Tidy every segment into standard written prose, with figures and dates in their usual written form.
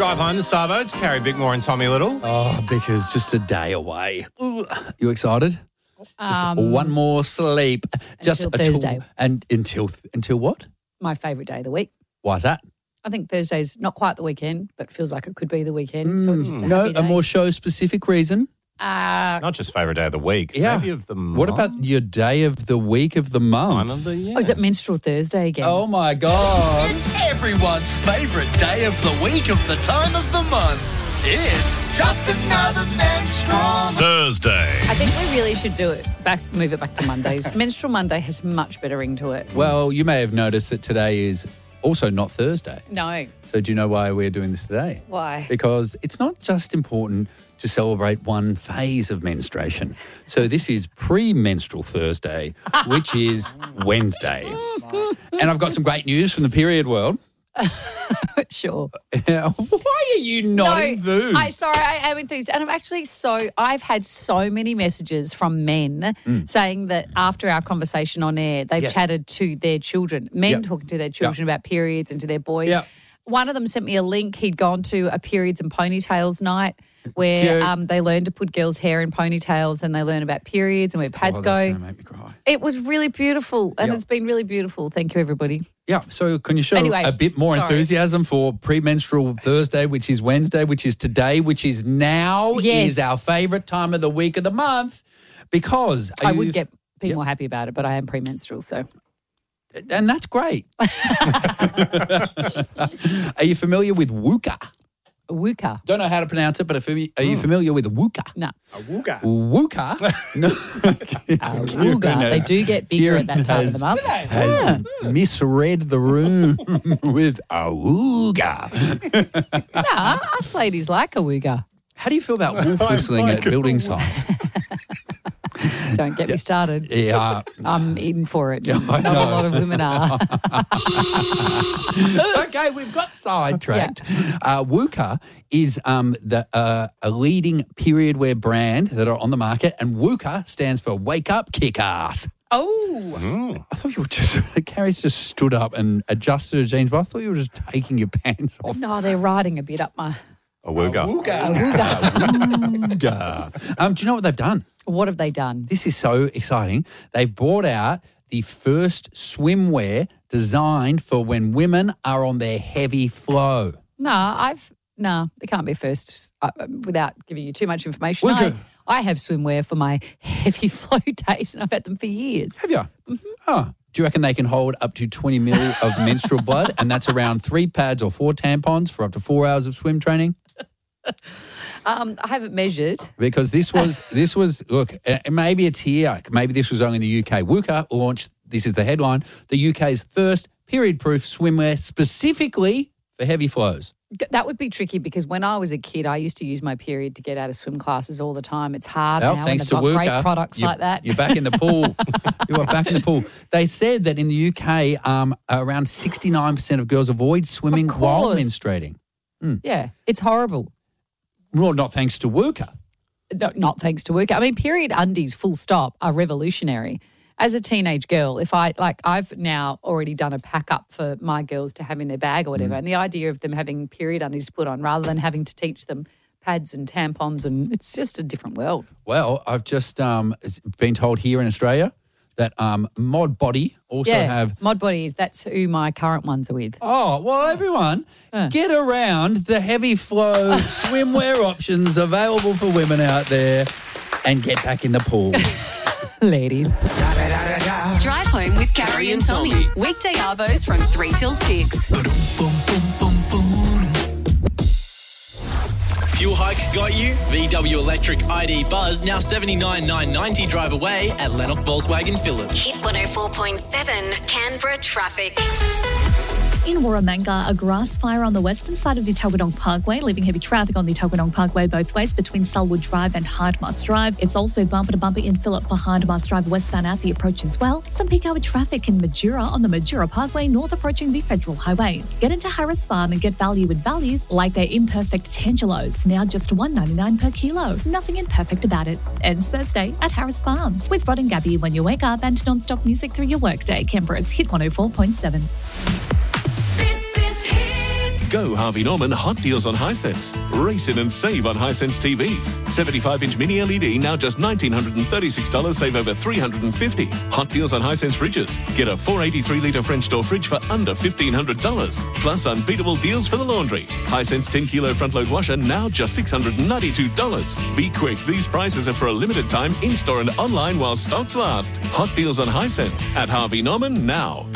Drive home, the Savo. It's Carrie Bickmore and Tommy Little. Oh, because just a day away. Ooh, you excited? Just one more sleep. Just Until Thursday. And until what? My favourite day of the week. Why is that? I think Thursday's not quite the weekend, but feels like it could be the weekend. So it's just a No, happy day. a more show-specific reason. Not just favourite day of the week. Yeah. Maybe of the month. What about your day of the week of the month? Time of the year? Oh, is it Menstrual Thursday again? Oh, my God. It's everyone's favourite day of the week of the time of the month. It's just another menstrual Thursday. I think we really should move it back to Mondays. Menstrual Monday has much better ring to it. Well, you may have noticed that today is also not Thursday. No. So do you know why we're doing this today? Why? Because it's not just important to celebrate one phase of menstruation. So this is pre-menstrual Thursday, which is Wednesday. And I've got some great news from the period world. Sure. Why are you not enthused? I am enthused. And I've had so many messages from men saying that after our conversation on air, they've chatted to their children, men talking to their children about periods and to their boys. Yep. One of them sent me a link. He'd gone to a periods and ponytails night where they learn to put girls' hair in ponytails and they learn about periods and where pads go. That's going to make me cry. It was really beautiful and it's been really beautiful. Thank you, everybody. Yeah, so can you show a bit more enthusiasm for premenstrual Thursday, which is Wednesday, which is today, which is now, is our favourite time of the week of the month because... I would be more happy about it, but I am premenstrual, so... And that's great. Are you familiar with WUKA? WUKA. Don't know how to pronounce it, but are you familiar with WUKA? No. A wooga. WUKA? No. WUKA. They do get bigger at that time of the month. Has misread the room with a WUKA. Nah, us ladies like a WUKA. How do you feel about wolf whistling at building sites? Don't get me started. Yeah. I'm in for it. Yeah, Not a lot of women are. Okay, we've got sidetracked. WUKA is a leading period wear brand that are on the market, and WUKA stands for Wake Up Kick Ass. Oh. I thought you were just, Carrie's just stood up and adjusted her jeans, but I thought you were just taking your pants off. No, they're riding a bit up my... A wooga. A WUKA. WUKA. Do you know what they've done? What have they done? This is so exciting. They've brought out the first swimwear designed for when women are on their heavy flow. No, it can't be first without giving you too much information. Okay. I have swimwear for my heavy flow days and I've had them for years. Have you? Mm-hmm. Oh. Do you reckon they can hold up to 20 mil of menstrual blood? And that's around 3 pads or 4 tampons for up to 4 hours of swim training? I haven't measured. Because this was look, maybe it's here. Maybe this was only in the UK. WUKA launched, this is the headline, the UK's first period-proof swimwear specifically for heavy flows. That would be tricky because when I was a kid, I used to use my period to get out of swim classes all the time. It's hard now thanks and they've to got WUKA, great products like that. You're back in the pool. You are back in the pool. They said that in the UK, around 69% of girls avoid swimming while menstruating. Yeah, it's horrible. Well, not thanks to WUKA. Not thanks to WUKA. I mean, period undies, full stop, are revolutionary. As a teenage girl, I've now already done a pack up for my girls to have in their bag or whatever, and the idea of them having period undies to put on rather than having to teach them pads and tampons, and it's just a different world. Well, I've just been told here in Australia that Mod Body also have... Mod Body, that's who my current ones are with. Oh, well, everyone, get around the heavy flow swimwear options available for women out there and get back in the pool. Ladies. Drive home with Carrie and Tommy. Weekday arvos from 3 till 6. Fuel hike got you? VW Electric ID Buzz now $79,990 drive away at Lennox Volkswagen Phillip. Hit 104.7 Canberra traffic. In Warramanga, a grass fire on the western side of the Tuggeranong Parkway, leaving heavy traffic on the Tuggeranong Parkway both ways between Selwood Drive and Hardmas Drive. It's also bumper-to-bumper in Phillip for Hardmas Drive westbound at the approach as well. Some peak hour traffic in Majura on the Majura Parkway north approaching the Federal Highway. Get into Harris Farm and get value with values like their imperfect Tangelos, now just $1.99 per kilo. Nothing imperfect about it. Ends Thursday at Harris Farm. With Rod and Gabby when you wake up and non-stop music through your workday. Canberra's Hit 104.7. This is Hit. Go Harvey Norman Hot Deals on Hisense. Race in and save on Hisense TVs. 75-inch mini LED now just $1,936, save over $350. Hot Deals on Hisense fridges. Get a 483-litre French door fridge for under $1,500. Plus unbeatable deals for the laundry. Hisense 10-kilo front-load washer now just $692. Be quick, these prices are for a limited time in-store and online while stocks last. Hot Deals on Hisense at Harvey Norman now.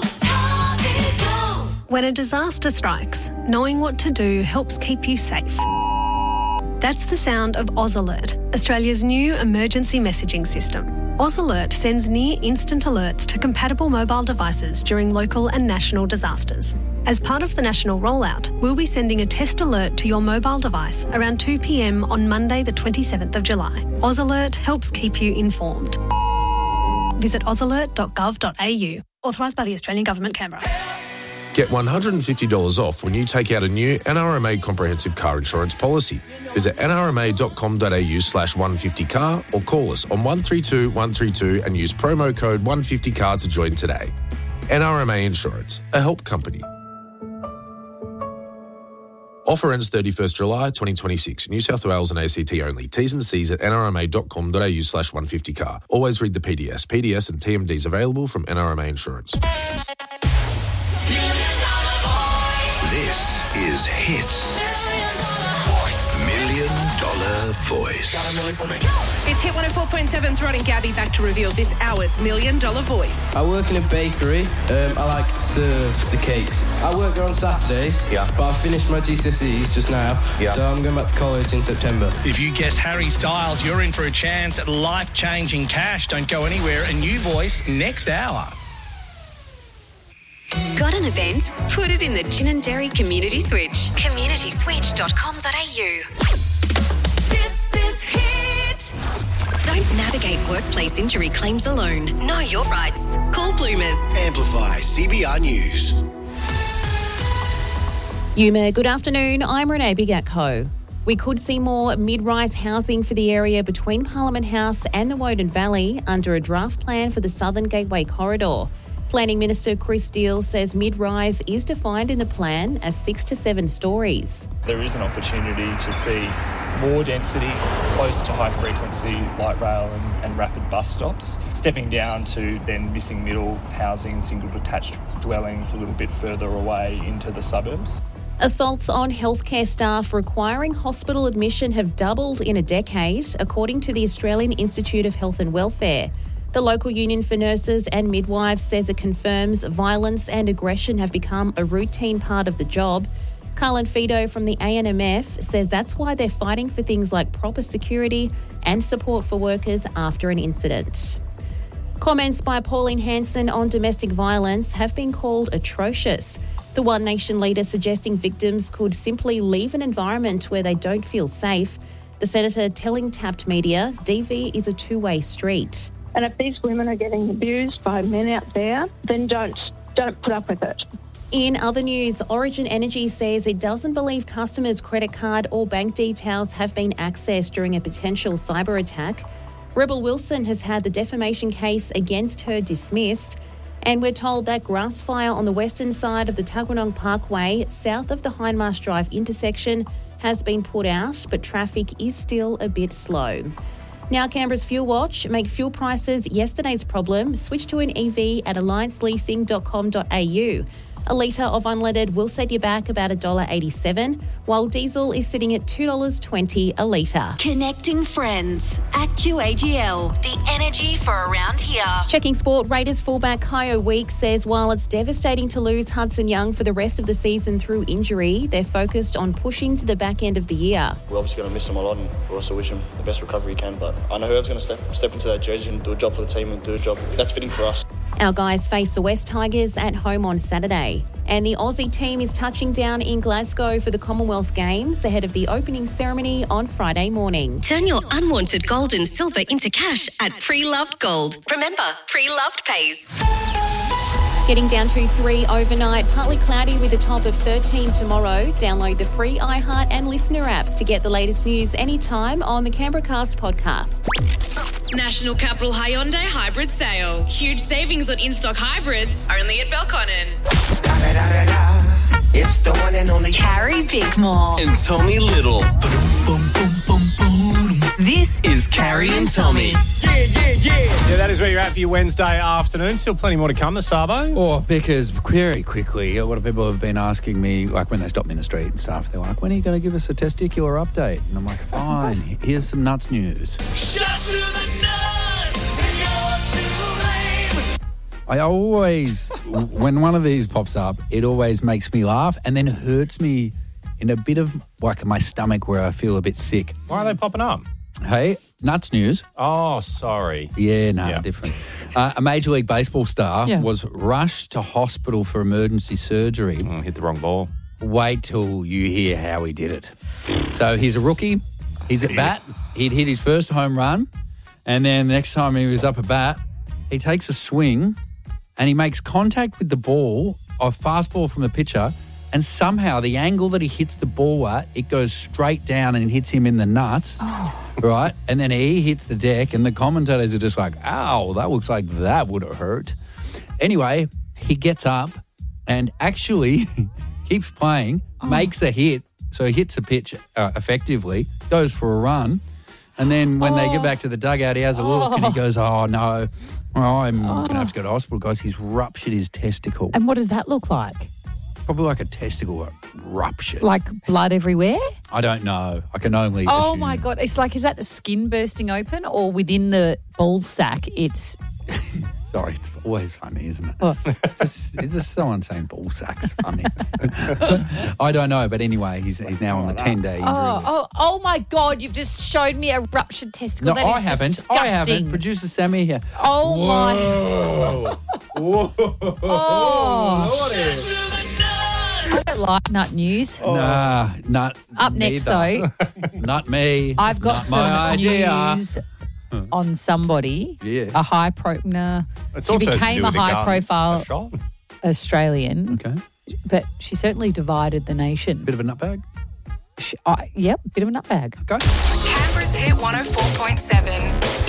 When a disaster strikes, knowing what to do helps keep you safe. That's the sound of Oz Alert, Australia's new emergency messaging system. Oz Alert sends near-instant alerts to compatible mobile devices during local and national disasters. As part of the national rollout, we'll be sending a test alert to your mobile device around 2 p.m. on Monday the 27th of July. Oz Alert helps keep you informed. Visit ozalert.gov.au. Authorised by the Australian Government, Canberra. Get $150 off when you take out a new NRMA comprehensive car insurance policy. Visit nrma.com.au/150car or call us on 132 132 and use promo code 150car to join today. NRMA Insurance, a help company. Offer ends 31st July 2026. New South Wales and ACT only. T's and C's at nrma.com.au/150car. Always read the PDS. PDS and TMDs available from NRMA Insurance. This is Hits. $1 Million Voice. It's Hit 104.7's Rod and Gabby back to reveal this hour's $1 Million Voice. I work in a bakery. I serve the cakes. I work there on Saturdays, but I finished my GCSEs just now, so I'm going back to college in September. If you guess Harry Styles, you're in for a chance at life-changing cash. Don't go anywhere. A new voice next hour. Got an event? Put it in the Gin and Dairy Community Switch. communityswitch.com.au. This is Hit. Don't navigate workplace injury claims alone. Know your rights. Call Bloomers. Amplify CBR News. Yuma, good afternoon. I'm Renee Bigatko. We could see more mid-rise housing for the area between Parliament House and the Woden Valley under a draft plan for the Southern Gateway Corridor. Planning Minister Chris Steele says mid-rise is defined in the plan as 6 to 7 stories. There is an opportunity to see more density close to high-frequency light rail and rapid bus stops, stepping down to then missing middle housing, single detached dwellings a little bit further away into the suburbs. Assaults on healthcare staff requiring hospital admission have doubled in a decade, according to the Australian Institute of Health and Welfare. The local union for nurses and midwives says it confirms violence and aggression have become a routine part of the job. Carlin Fido from the ANMF says that's why they're fighting for things like proper security and support for workers after an incident. Comments by Pauline Hanson on domestic violence have been called atrocious. The One Nation leader suggesting victims could simply leave an environment where they don't feel safe. The senator telling Tapped Media, DV is a two-way street. And if these women are getting abused by men out there, then don't put up with it. In other news, Origin Energy says it doesn't believe customers' credit card or bank details have been accessed during a potential cyber attack. Rebel Wilson has had the defamation case against her dismissed. And we're told that grass fire on the western side of the Tuggeranong Parkway, south of the Hindmarsh Drive intersection, has been put out, but traffic is still a bit slow. Now, Canberra's Fuel Watch. Make fuel prices yesterday's problem. Switch to an EV at allianceleasing.com.au. A litre of unleaded will set you back about $1.87, while diesel is sitting at $2.20 a litre. Connecting friends. ActuAGL, the energy for around here. Checking sport, Raiders fullback Kyo Weeks says while it's devastating to lose Hudson Young for the rest of the season through injury, they're focused on pushing to the back end of the year. We're obviously going to miss him a lot and we also wish him the best recovery he can, but I know whoever's going to step into that jersey and do a job for the team and do a job that's fitting for us. Our guys face the West Tigers at home on Saturday. And the Aussie team is touching down in Glasgow for the Commonwealth Games ahead of the opening ceremony on Friday morning. Turn your unwanted gold and silver into cash at Pre-Loved Gold. Remember, Pre-Loved pays. Getting down to 3 overnight, partly cloudy with a top of 13 tomorrow. Download the free iHeart and Listener apps to get the latest news anytime on the Canberra Cast podcast. National Capital Hyundai Hybrid Sale. Huge savings on in-stock hybrids, only at Belconnen. It's the one and only Carrie Bickmore. and Tommy Little. This is Carrie and Tommy. Yeah, that is where you're at for your Wednesday afternoon. Still plenty more to come, the Sabo. Oh, because very quickly, a lot of people have been asking me, like when they stop me in the street and stuff, they're like, when are you going to give us a testicular update? And I'm like, fine, here's some nuts news. Shut to the nuts, and you're to blame. I always, when one of these pops up, it always makes me laugh and then hurts me in a bit of like my stomach where I feel a bit sick. Why are they popping up? Hey, nuts news. Oh, sorry. Yeah, no, different. A Major League Baseball star Yeah. was rushed to hospital for emergency surgery. Hit the wrong ball. Wait till you hear how he did it. So he's a rookie. He's at bat. He'd hit his first home run. And then the next time he was up at bat, he takes a swing and he makes contact with the ball, a fastball from the pitcher, and somehow the angle that he hits the ball at, it goes straight down and hits him in the nuts, right? And then he hits the deck and the commentators are just like, ow, that looks like that would have hurt. Anyway, he gets up and actually keeps playing, makes a hit, so he hits a pitch effectively, goes for a run, and then when they get back to the dugout, he has a look and he goes, oh, no, I'm going to have to go to hospital, guys. He's ruptured his testicle. And what does that look like? Probably like a testicle ruptured. Like blood everywhere? I don't know. I can only Oh assume. my God. It's like, is that the skin bursting open or within the ball sack? It's. Sorry, it's always funny, isn't it? Oh. It's just someone saying ball sack's funny. I don't know, but anyway, he's now on the 10-day injury list. Oh my God. You've just showed me a ruptured testicle. No, That is I haven't. disgusting. I haven't. Producer Sammy here. Oh Whoa. I don't like nut news. Nah, not Up next, neither. though, Not me. I've got Not some my idea. news on somebody. Yeah. A high pro. Nah. It's She also to became do a with a high gun, profile a shot. Australian. Okay. But she certainly divided the nation. Bit of a nutbag? Yep, bit of a nutbag. Okay. Canberra's Hit 104.7.